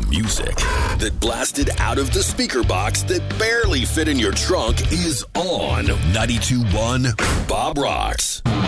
The music that blasted out of the speaker box that barely fit in your trunk is on 92.1 Bob Rocks.